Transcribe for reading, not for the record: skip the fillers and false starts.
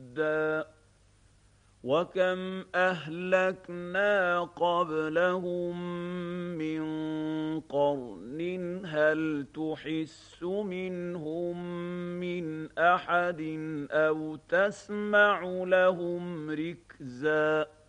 ودا وكم أهلكنا قبلهم من قرن هل تحس منهم من أحد أو تسمع لهم ركزا